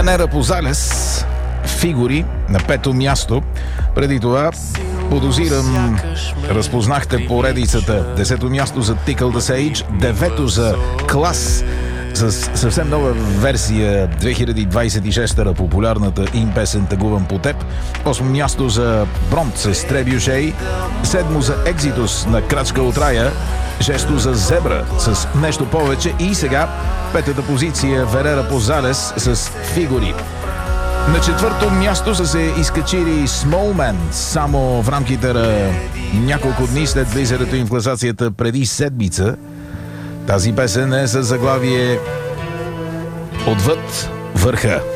Венера Позалес, Фигури на 5-то място. Преди това подозирам, разпознахте поредицата. 10-то място за Tickle the Sage, 9-то за Клас с съвсем нова версия 2026-та, популярната им песен "Тъгувам по теб". 8-то място за Бронт с Требюшей, 7-то за Екзитус на Крачка от рая, 6-то за Зебра с Нещо повече и сега 5-та позиция Венера Позалес с Фигури. На 4-то място са се изкачили Smallman само в рамките на няколко дни след влизането им в класацията преди седмица. Тази песен е със заглавие "Отвъд върха".